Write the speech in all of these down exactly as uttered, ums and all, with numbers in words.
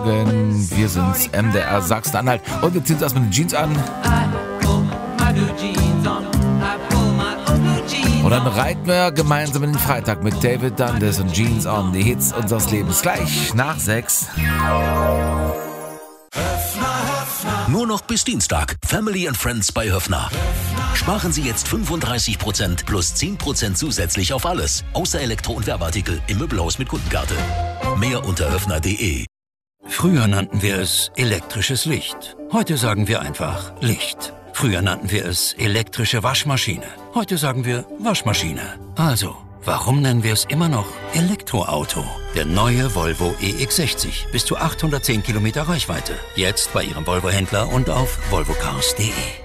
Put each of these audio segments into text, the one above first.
Wir sind's, M D R Sachsen-Anhalt. Und wir ziehen uns erstmal die Jeans an. Und dann reiten wir gemeinsam in den Freitag mit David Dundas und Jeans on. Die Hits unseres Lebens gleich nach sechs. Nur noch bis Dienstag. Family and Friends bei Höffner. Sparen Sie jetzt fünfunddreißig Prozent plus zehn Prozent zusätzlich auf alles. Außer Elektro- und Werbeartikel im Möbelhaus mit Kundenkarte. Mehr unter höffner punkt de. Früher nannten wir es elektrisches Licht. Heute sagen wir einfach Licht. Früher nannten wir es elektrische Waschmaschine. Heute sagen wir Waschmaschine. Also, warum nennen wir es immer noch Elektroauto? Der neue Volvo E X sechzig. Bis zu achthundertzehn Kilometer Reichweite. Jetzt bei Ihrem Volvo-Händler und auf volvo cars punkt de.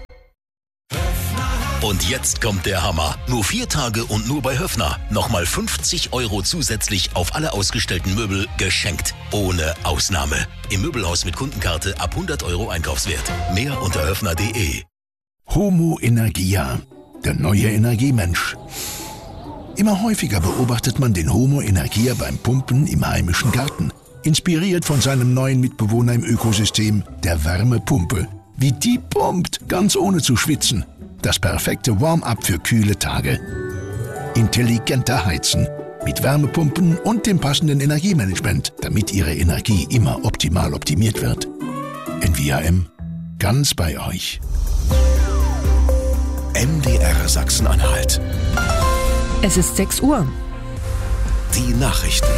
Und jetzt kommt der Hammer. Nur vier Tage und nur bei Höffner. Nochmal fünfzig Euro zusätzlich auf alle ausgestellten Möbel geschenkt. Ohne Ausnahme. Im Möbelhaus mit Kundenkarte ab hundert Euro Einkaufswert. Mehr unter höffner punkt de. Homo Energia, der neue Energiemensch. Immer häufiger beobachtet man den Homo Energia beim Pumpen im heimischen Garten. Inspiriert von seinem neuen Mitbewohner im Ökosystem, der Wärmepumpe. Wie die pumpt, ganz ohne zu schwitzen. Das perfekte Warm-up für kühle Tage. Intelligenter Heizen. Mit Wärmepumpen und dem passenden Energiemanagement, damit Ihre Energie immer optimal optimiert wird. N V A M. Ganz bei euch. M D R Sachsen-Anhalt. Es ist sechs Uhr. Die Nachrichten.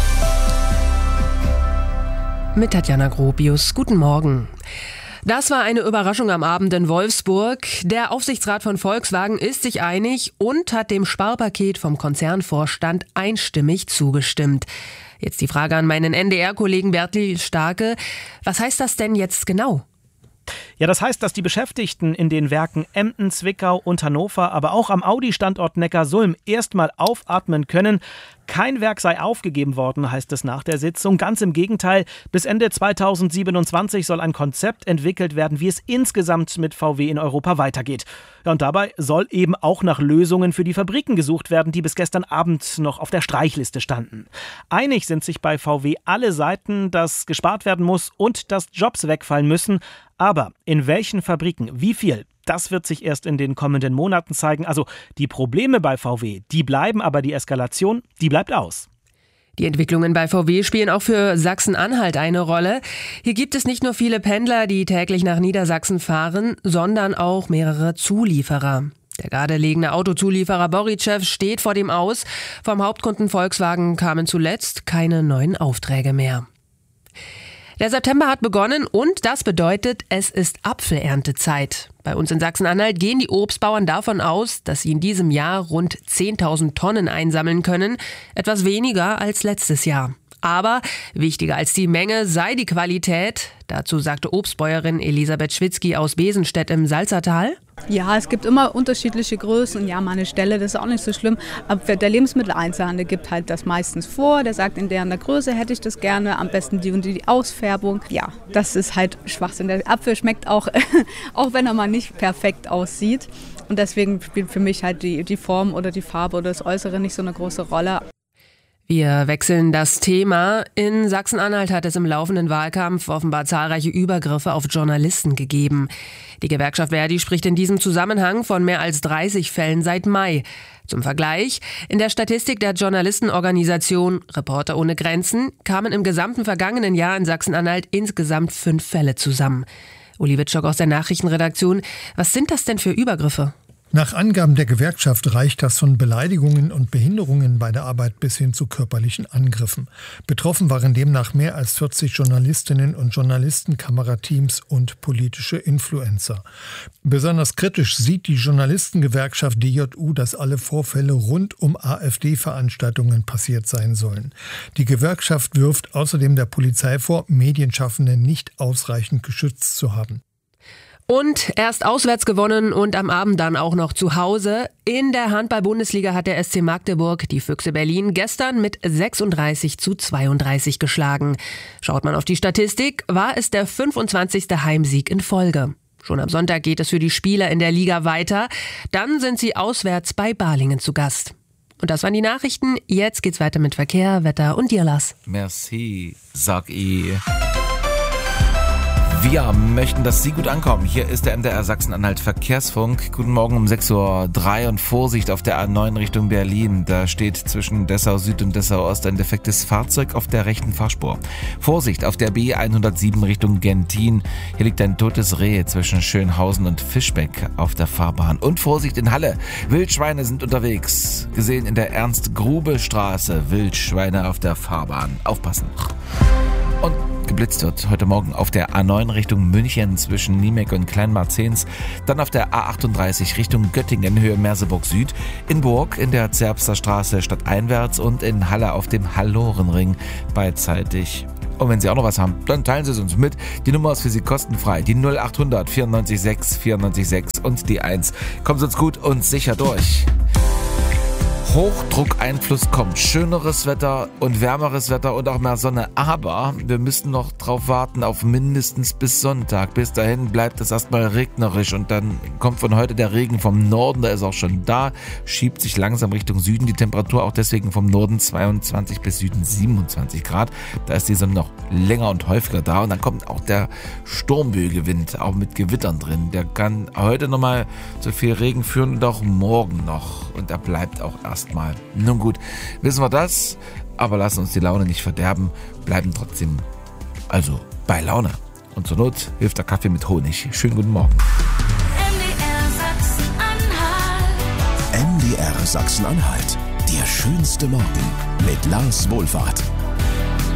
Mit Tatjana Gropius. Guten Morgen. Das war eine Überraschung am Abend in Wolfsburg. Der Aufsichtsrat von Volkswagen ist sich einig und hat dem Sparpaket vom Konzernvorstand einstimmig zugestimmt. Jetzt die Frage an meinen N D R-Kollegen Bertil Starke. Was heißt das denn jetzt genau? Ja, das heißt, dass die Beschäftigten in den Werken Emden, Zwickau und Hannover, aber auch am Audi-Standort Neckarsulm erstmal aufatmen können. Kein Werk sei aufgegeben worden, heißt es nach der Sitzung. Ganz im Gegenteil, bis Ende zweitausendsiebenundzwanzig soll ein Konzept entwickelt werden, wie es insgesamt mit V W in Europa weitergeht. Ja, und dabei soll eben auch nach Lösungen für die Fabriken gesucht werden, die bis gestern Abend noch auf der Streichliste standen. Einig sind sich bei V W alle Seiten, dass gespart werden muss und dass Jobs wegfallen müssen. Aber in welchen Fabriken, wie viel? Das wird sich erst in den kommenden Monaten zeigen. Also die Probleme bei V W, die bleiben, aber die Eskalation, die bleibt aus. Die Entwicklungen bei V W spielen auch für Sachsen-Anhalt eine Rolle. Hier gibt es nicht nur viele Pendler, die täglich nach Niedersachsen fahren, sondern auch mehrere Zulieferer. Der geradeliegende Autozulieferer Borytschew steht vor dem Aus. Vom Hauptkunden Volkswagen kamen zuletzt keine neuen Aufträge mehr. Der September hat begonnen und das bedeutet, es ist Apfeleerntezeit. Bei uns in Sachsen-Anhalt gehen die Obstbauern davon aus, dass sie in diesem Jahr rund zehntausend Tonnen einsammeln können, etwas weniger als letztes Jahr. Aber wichtiger als die Menge sei die Qualität. Dazu sagte Obstbäuerin Elisabeth Schwitzky aus Besenstedt im Salzertal. Ja, es gibt immer unterschiedliche Größen. Ja, mal eine Stelle, das ist auch nicht so schlimm. Aber der Lebensmitteleinzelhandel gibt halt das meistens vor. Der sagt, in der und der Größe hätte ich das gerne. Am besten die und die Ausfärbung. Ja, das ist halt Schwachsinn. Der Apfel schmeckt auch, auch wenn er mal nicht perfekt aussieht. Und deswegen spielt für mich halt die, die Form oder die Farbe oder das Äußere nicht so eine große Rolle. Wir wechseln das Thema. In Sachsen-Anhalt hat es im laufenden Wahlkampf offenbar zahlreiche Übergriffe auf Journalisten gegeben. Die Gewerkschaft Verdi spricht in diesem Zusammenhang von mehr als dreißig Fällen seit Mai. Zum Vergleich, in der Statistik der Journalistenorganisation Reporter ohne Grenzen kamen im gesamten vergangenen Jahr in Sachsen-Anhalt insgesamt fünf Fälle zusammen. Uli Witschok aus der Nachrichtenredaktion. Was sind das denn für Übergriffe? Nach Angaben der Gewerkschaft reicht das von Beleidigungen und Behinderungen bei der Arbeit bis hin zu körperlichen Angriffen. Betroffen waren demnach mehr als vierzig Journalistinnen und Journalisten, Kamerateams und politische Influencer. Besonders kritisch sieht die Journalistengewerkschaft D J U, dass alle Vorfälle rund um AfD-Veranstaltungen passiert sein sollen. Die Gewerkschaft wirft außerdem der Polizei vor, Medienschaffende nicht ausreichend geschützt zu haben. Und erst auswärts gewonnen und am Abend dann auch noch zu Hause. In der Handball-Bundesliga hat der S C Magdeburg die Füchse Berlin gestern mit sechsunddreißig zu zweiunddreißig geschlagen. Schaut man auf die Statistik, war es der fünfundzwanzigste Heimsieg in Folge. Schon am Sonntag geht es für die Spieler in der Liga weiter. Dann sind sie auswärts bei Balingen zu Gast. Und das waren die Nachrichten. Jetzt geht's weiter mit Verkehr, Wetter und Dirlas. Merci, sag ich. Wir möchten, dass Sie gut ankommen. Hier ist der M D R Sachsen-Anhalt Verkehrsfunk. Guten Morgen um sechs Uhr drei und Vorsicht auf der A neun Richtung Berlin. Da steht zwischen Dessau Süd und Dessau Ost ein defektes Fahrzeug auf der rechten Fahrspur. Vorsicht auf der B hundertsieben Richtung Gentin. Hier liegt ein totes Reh zwischen Schönhausen und Fischbeck auf der Fahrbahn. Und Vorsicht in Halle. Wildschweine sind unterwegs. Gesehen in der Ernst-Grube-Straße. Wildschweine auf der Fahrbahn. Aufpassen. Und geblitzt wird heute Morgen auf der A neun Richtung München zwischen Niemek und Kleinmarzens, dann auf der A achtunddreißig Richtung Göttingen Höhe Merseburg Süd, in Burg in der Zerbster Straße stadteinwärts und in Halle auf dem Hallorenring beidseitig. Und wenn Sie auch noch was haben, dann teilen Sie es uns mit. Die Nummer ist für Sie kostenfrei. Die null achthundert vierundneunzig sechs vierundneunzig sechs und die eins. Kommen Sie uns gut und sicher durch. Hochdruckeinfluss kommt. Schöneres Wetter und wärmeres Wetter und auch mehr Sonne. Aber wir müssen noch drauf warten auf mindestens bis Sonntag. Bis dahin bleibt es erstmal regnerisch und dann kommt von heute der Regen vom Norden. Der ist auch schon da. Schiebt sich langsam Richtung Süden. Die Temperatur auch deswegen vom Norden zweiundzwanzig bis Süden siebenundzwanzig Grad. Da ist die Sonne noch länger und häufiger da. Und dann kommt auch der Sturmbögewind, auch mit Gewittern drin. Der kann heute nochmal zu viel Regen führen und auch morgen noch. Und er bleibt auch erst mal. Nun gut, wissen wir das, aber lassen uns die Laune nicht verderben, bleiben trotzdem also bei Laune. Und zur Not hilft der Kaffee mit Honig. Schönen guten Morgen. M D R Sachsen-Anhalt. Der schönste Morgen mit Lars Wohlfahrt.